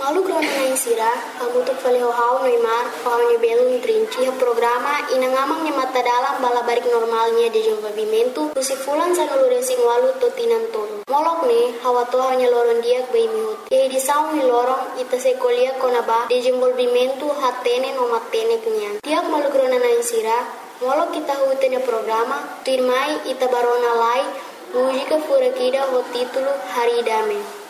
Malu krona na insira, hamutuk faleho hao noimar, hao belum trinci programa inangamang mata dalam balabarik normalnya de desenvolvimento, usifulan sa nalurensing walu totinan tolo. Molok ne, hawa to hanya loron diak bay mihut. Ye di saung ni lorong ita sekolia konaba desenvolvimento hatene no matene kenyan. Tiap malu krona na insira, molok kita hutene programa, firmai ita barona lai, mujika furakida ho titulo Haridame.